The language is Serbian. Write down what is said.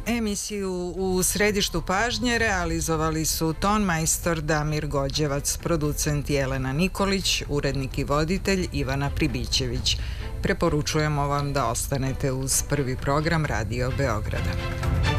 Emisiju U središtu pažnje realizovali su tonmajstor Damir Gođevac, producent Jelena Nikolić, urednik i voditelj Ivana Pribićević. Preporučujemo vam da ostanete uz prvi program Radio Beograda.